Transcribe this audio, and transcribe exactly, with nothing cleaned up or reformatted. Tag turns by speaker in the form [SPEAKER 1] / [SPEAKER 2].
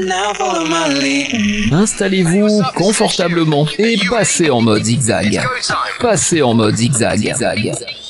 [SPEAKER 1] Installez-vous confortablement et passez en mode zigzag. Passez en mode zigzag.